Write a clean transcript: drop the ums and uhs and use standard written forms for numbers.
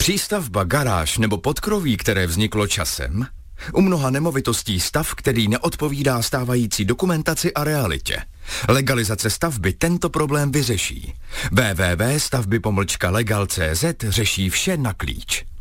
Přístavba, garáž nebo podkroví, které vzniklo časem? U mnoha nemovitostí stav, který neodpovídá stávající dokumentaci a realitě. Legalizace stavby tento problém vyřeší. www.stavby-legal.cz řeší vše na klíč.